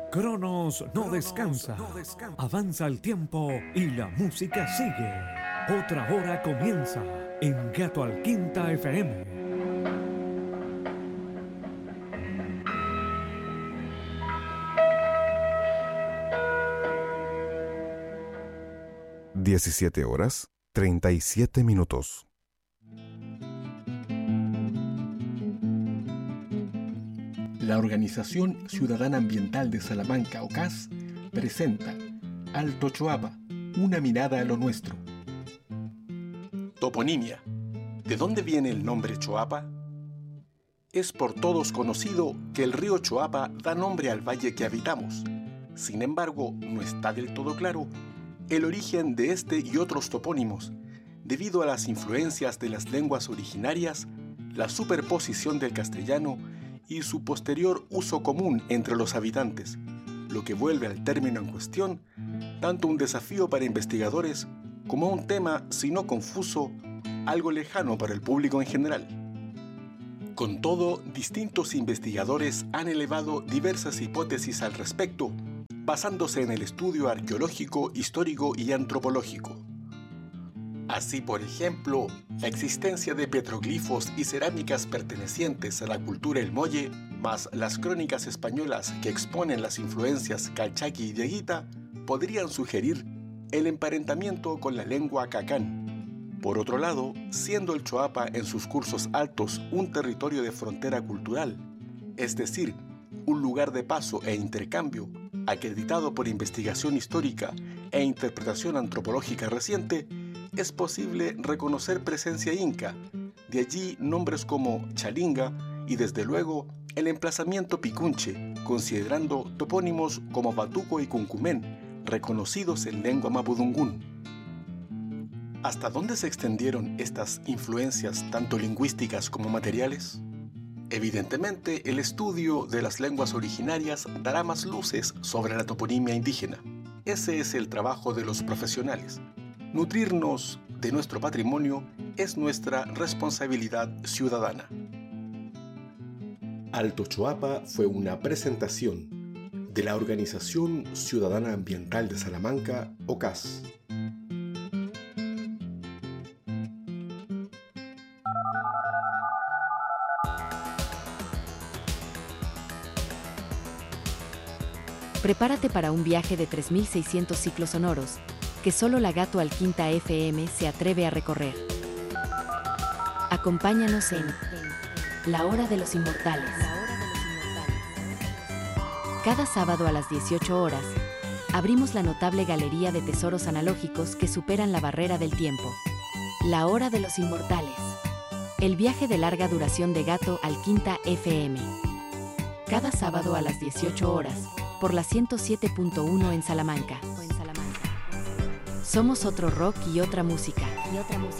Cronos no descansa. Avanza el tiempo y la música sigue. Otra hora comienza en Gato al Quinta FM. (17:37). La Organización Ciudadana Ambiental de Salamanca, OCAS, presenta Alto Choapa, una mirada a lo nuestro. Toponimia. ¿De dónde viene el nombre Choapa? Es por todos conocido que el río Choapa da nombre al valle que habitamos. Sin embargo, no está del todo claro el origen de este y otros topónimos, debido a las influencias de las lenguas originarias, la superposición del castellano y su posterior uso común entre los habitantes, lo que vuelve al término en cuestión tanto un desafío para investigadores como un tema, si no confuso, algo lejano para el público en general. Con todo, distintos investigadores han elevado diversas hipótesis al respecto, basándose en el estudio arqueológico, histórico y antropológico. Así, por ejemplo, la existencia de petroglifos y cerámicas pertenecientes a la cultura El Molle, más las crónicas españolas que exponen las influencias calchaqui y dieguita, podrían sugerir el emparentamiento con la lengua cacán. Por otro lado, siendo el Choapa en sus cursos altos un territorio de frontera cultural, es decir, un lugar de paso e intercambio, acreditado por investigación histórica e interpretación antropológica reciente, es posible reconocer presencia inca, de allí nombres como Chalinga y desde luego el emplazamiento Picunche, considerando topónimos como Batuco y Cuncumén, reconocidos en lengua mapudungún. ¿Hasta dónde se extendieron estas influencias tanto lingüísticas como materiales? Evidentemente, el estudio de las lenguas originarias dará más luces sobre la toponimia indígena. Ese es el trabajo de los profesionales. Nutrirnos de nuestro patrimonio es nuestra responsabilidad ciudadana. Alto Choapa fue una presentación de la Organización Ciudadana Ambiental de Salamanca, OCAS. Prepárate para un viaje de 3.600 ciclos sonoros que solo la Gato al Quinta FM se atreve a recorrer. Acompáñanos en La Hora de los Inmortales. Cada sábado a las 18 horas, abrimos la notable galería de tesoros analógicos que superan la barrera del tiempo. La Hora de los Inmortales. El viaje de larga duración de Gato al Quinta FM. Cada sábado a las 18 horas, por la 107.1 en Salamanca. Somos otro rock y otra música.